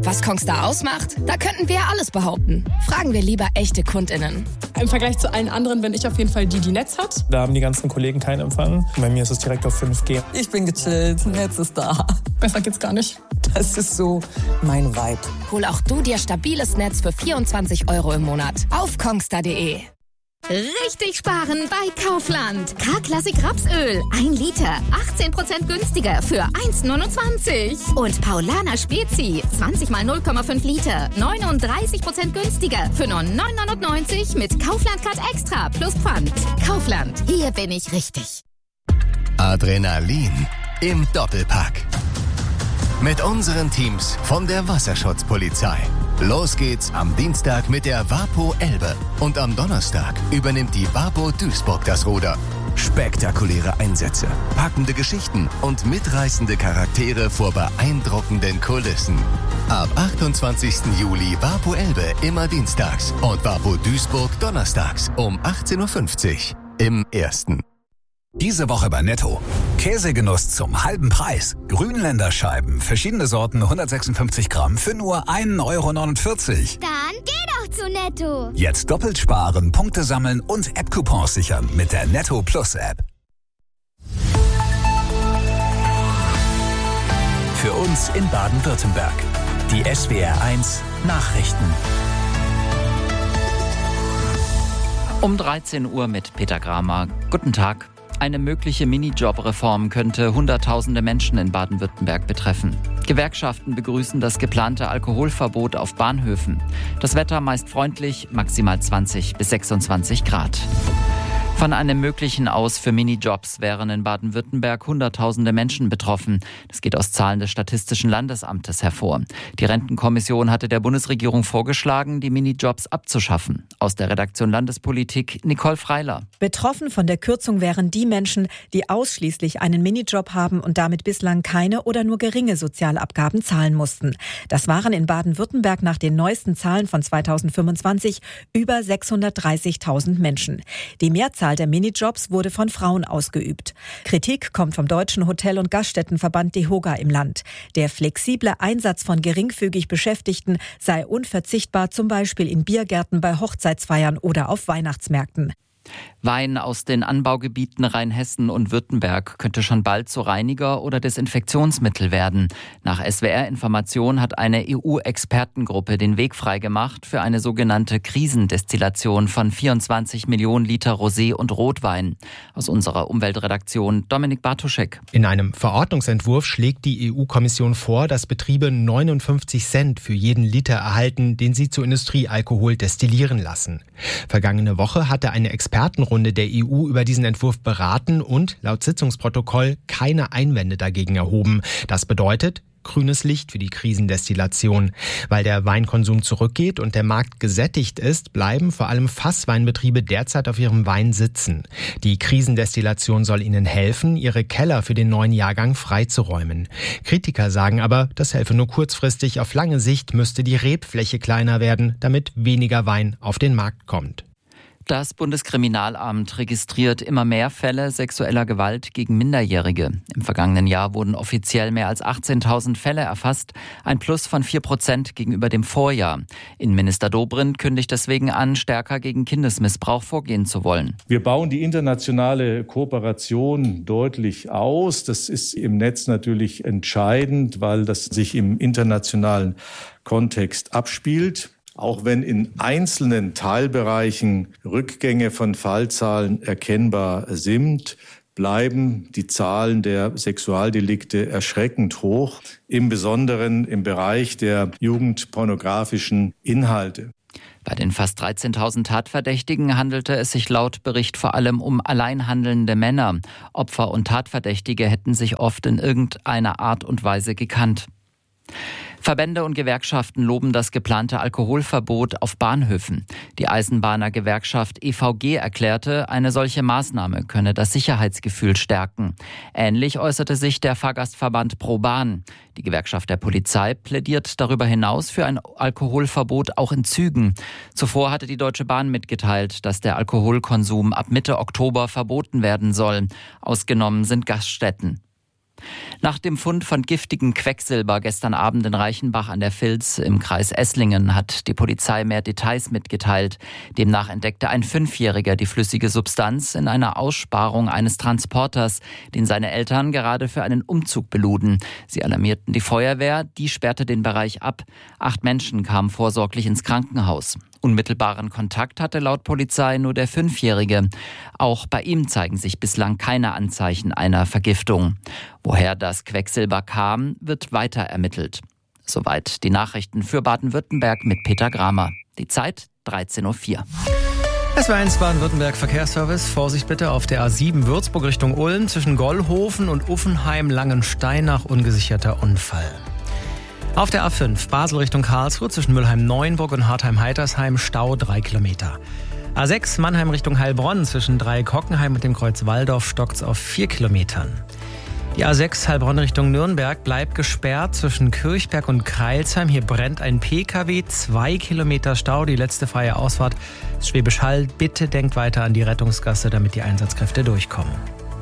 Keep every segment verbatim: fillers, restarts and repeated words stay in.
Was Kongstar ausmacht? Da könnten wir alles behaupten. Fragen wir lieber echte KundInnen. Im Vergleich zu allen anderen bin ich auf jeden Fall die, die Netz hat. Da haben die ganzen Kollegen keinen Empfang. Bei mir ist es direkt auf fünf G. Ich bin gechillt, Netz ist da. Besser geht's gar nicht. Das ist so mein Vibe. Hol auch du dir stabiles Netz für vierundzwanzig Euro im Monat auf kongstar punkt de. Richtig sparen bei Kaufland. K-Klassik Rapsöl. ein Liter. achtzehn Prozent günstiger für eins Komma neunundzwanzig. Und Paulaner Spezi. zwanzig mal null Komma fünf Liter. neununddreißig Prozent günstiger für nur neun neunundneunzig mit Kaufland Card Extra plus Pfand. Kaufland. Hier bin ich richtig. Adrenalin im Doppelpack. Mit unseren Teams von der Wasserschutzpolizei. Los geht's am Dienstag mit der Wapo Elbe. Und am Donnerstag übernimmt die Wapo Duisburg das Ruder. Spektakuläre Einsätze, packende Geschichten und mitreißende Charaktere vor beeindruckenden Kulissen. Ab achtundzwanzigsten Juli Wapo Elbe immer dienstags und Wapo Duisburg donnerstags um achtzehn Uhr fünfzig im Ersten. Diese Woche bei Netto. Käsegenuss zum halben Preis. Grünländer Scheiben, verschiedene Sorten, hundertsechsundfünfzig Gramm für nur ein Euro neunundvierzig. Dann geh doch zu Netto. Jetzt doppelt sparen, Punkte sammeln und App-Coupons sichern mit der Netto Plus App. Für uns in Baden-Württemberg. Die S W R eins Nachrichten. Um dreizehn Uhr mit Peter Kramer. Guten Tag. Eine mögliche Minijob-Reform könnte Hunderttausende Menschen in Baden-Württemberg betreffen. Gewerkschaften begrüßen das geplante Alkoholverbot auf Bahnhöfen. Das Wetter meist freundlich, maximal zwanzig bis sechsundzwanzig Grad. Von einem möglichen Aus für Minijobs wären in Baden-Württemberg Hunderttausende Menschen betroffen. Das geht aus Zahlen des Statistischen Landesamtes hervor. Die Rentenkommission hatte der Bundesregierung vorgeschlagen, die Minijobs abzuschaffen. Aus der Redaktion Landespolitik Nicole Freiler. Betroffen von der Kürzung wären die Menschen, die ausschließlich einen Minijob haben und damit bislang keine oder nur geringe Sozialabgaben zahlen mussten. Das waren in Baden-Württemberg nach den neuesten Zahlen von zweitausendfünfundzwanzig über sechshundertdreißigtausend Menschen. Die Mehrzahl der Minijobs wurde von Frauen ausgeübt. Kritik kommt vom Deutschen Hotel- und Gaststättenverband DEHOGA im Land. Der flexible Einsatz von geringfügig Beschäftigten sei unverzichtbar, zum Beispiel in Biergärten, bei Hochzeitsfeiern oder auf Weihnachtsmärkten. Wein aus den Anbaugebieten Rheinhessen und Württemberg könnte schon bald zu Reiniger oder Desinfektionsmittel werden. Nach S W R-Information hat eine E U-Expertengruppe den Weg freigemacht für eine sogenannte Krisendestillation von vierundzwanzig Millionen Liter Rosé und Rotwein. Aus unserer Umweltredaktion Dominik Bartoschek. In einem Verordnungsentwurf schlägt die E U-Kommission vor, dass Betriebe neunundfünfzig Cent für jeden Liter erhalten, den sie zu Industriealkohol destillieren lassen. Vergangene Woche hatte eine Expertenrunde der E U über diesen Entwurf beraten und laut Sitzungsprotokoll keine Einwände dagegen erhoben. Das bedeutet grünes Licht für die Krisendestillation. Weil der Weinkonsum zurückgeht und der Markt gesättigt ist, bleiben vor allem Fassweinbetriebe derzeit auf ihrem Wein sitzen. Die Krisendestillation soll ihnen helfen, ihre Keller für den neuen Jahrgang freizuräumen. Kritiker sagen aber, das helfe nur kurzfristig. Auf lange Sicht müsste die Rebfläche kleiner werden, damit weniger Wein auf den Markt kommt. Das Bundeskriminalamt registriert immer mehr Fälle sexueller Gewalt gegen Minderjährige. Im vergangenen Jahr wurden offiziell mehr als achtzehntausend Fälle erfasst, ein Plus von vier Prozent gegenüber dem Vorjahr. Innenminister Dobrindt kündigt deswegen an, stärker gegen Kindesmissbrauch vorgehen zu wollen. Wir bauen die internationale Kooperation deutlich aus. Das ist im Netz natürlich entscheidend, weil das sich im internationalen Kontext abspielt. Auch wenn in einzelnen Teilbereichen Rückgänge von Fallzahlen erkennbar sind, bleiben die Zahlen der Sexualdelikte erschreckend hoch, im Besonderen im Bereich der jugendpornografischen Inhalte. Bei den fast dreizehntausend Tatverdächtigen handelte es sich laut Bericht vor allem um alleinhandelnde Männer. Opfer und Tatverdächtige hätten sich oft in irgendeiner Art und Weise gekannt. Verbände und Gewerkschaften loben das geplante Alkoholverbot auf Bahnhöfen. Die Eisenbahner-Gewerkschaft E V G erklärte, eine solche Maßnahme könne das Sicherheitsgefühl stärken. Ähnlich äußerte sich der Fahrgastverband ProBahn. Die Gewerkschaft der Polizei plädiert darüber hinaus für ein Alkoholverbot auch in Zügen. Zuvor hatte die Deutsche Bahn mitgeteilt, dass der Alkoholkonsum ab Mitte Oktober verboten werden soll. Ausgenommen sind Gaststätten. Nach dem Fund von giftigem Quecksilber gestern Abend in Reichenbach an der Vils im Kreis Esslingen hat die Polizei mehr Details mitgeteilt. Demnach entdeckte ein Fünfjähriger die flüssige Substanz in einer Aussparung eines Transporters, den seine Eltern gerade für einen Umzug beluden. Sie alarmierten die Feuerwehr, die sperrte den Bereich ab. Acht Menschen kamen vorsorglich ins Krankenhaus. Unmittelbaren Kontakt hatte laut Polizei nur der Fünfjährige. Auch bei ihm zeigen sich bislang keine Anzeichen einer Vergiftung. Woher das Quecksilber kam, wird weiter ermittelt. Soweit die Nachrichten für Baden-Württemberg mit Peter Gramer. Die Zeit dreizehn Uhr vier. S W eins Baden-Württemberg Verkehrsservice. Vorsicht bitte auf der A sieben Würzburg Richtung Ulm zwischen Gollhofen und Uffenheim-Langenstein nach ungesicherter Unfall. Auf der A fünf Basel Richtung Karlsruhe zwischen Mülheim-Neuenburg und Hartheim-Heitersheim Stau drei Kilometer. A sechs Mannheim Richtung Heilbronn zwischen Dreieck-Hockenheim und dem Kreuz Walldorf stockt's auf vier Kilometern. Die A sechs Heilbronn Richtung Nürnberg bleibt gesperrt zwischen Kirchberg und Kreilsheim. Hier brennt ein P K W, zwei Kilometer Stau. Die letzte freie Ausfahrt ist Schwäbisch Hall. Bitte denkt weiter an die Rettungsgasse, damit die Einsatzkräfte durchkommen.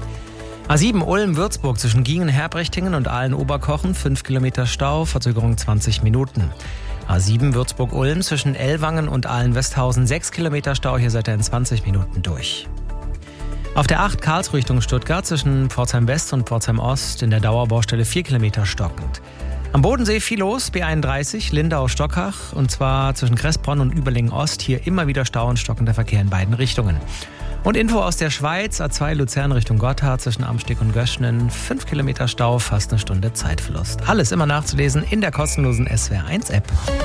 A sieben Ulm-Würzburg zwischen Giengen-Herbrechtingen und Aalen-Oberkochen, fünf Kilometer Stau, Verzögerung zwanzig Minuten. A sieben Würzburg-Ulm zwischen Ellwangen und Aalen-Westhausen, sechs Kilometer Stau, hier seid ihr in zwanzig Minuten durch. Auf der acht Karlsruhe Richtung Stuttgart zwischen Pforzheim West und Pforzheim Ost in der Dauerbaustelle vier Kilometer stockend. Am Bodensee viel los, B einunddreißig Lindau-Stockach und zwar zwischen Kressbronn und Überlingen-Ost, hier immer wieder Stau und stockender Verkehr in beiden Richtungen. Und Info aus der Schweiz, A zwei Luzern Richtung Gotthard zwischen Amsteg und Göschnen, fünf Kilometer Stau, fast eine Stunde Zeitverlust. Alles immer nachzulesen in der kostenlosen S W R eins App.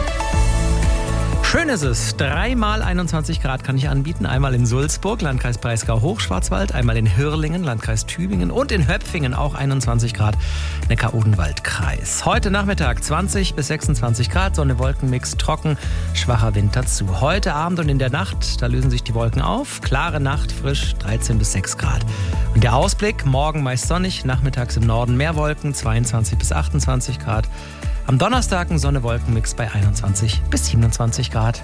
Schön ist es. Dreimal einundzwanzig Grad kann ich anbieten. Einmal in Sulzburg, Landkreis Breisgau-Hochschwarzwald, einmal in Hirrlingen, Landkreis Tübingen und in Höpfingen auch einundzwanzig Grad, Neckar-Odenwald-Kreis. Heute Nachmittag zwanzig bis sechsundzwanzig Grad, Sonne, Wolkenmix, trocken, schwacher Wind dazu. Heute Abend und in der Nacht, da lösen sich die Wolken auf. Klare Nacht, frisch, dreizehn bis sechs Grad. Und der Ausblick, morgen meist sonnig, nachmittags im Norden mehr Wolken, zweiundzwanzig bis achtundzwanzig Grad. Am Donnerstag ein Sonne-Wolkenmix bei einundzwanzig bis siebenundzwanzig Grad.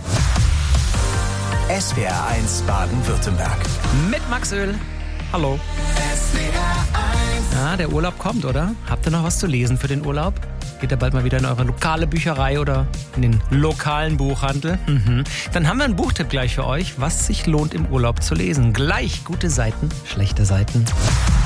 S W R eins Baden-Württemberg. Mit Max Öl. Hallo. S W R eins. Ja, der Urlaub kommt, oder? Habt ihr noch was zu lesen für den Urlaub? Geht ihr bald mal wieder in eure lokale Bücherei oder in den lokalen Buchhandel? Mhm. Dann haben wir einen Buchtipp gleich für euch, was sich lohnt im Urlaub zu lesen. Gleich gute Seiten, schlechte Seiten.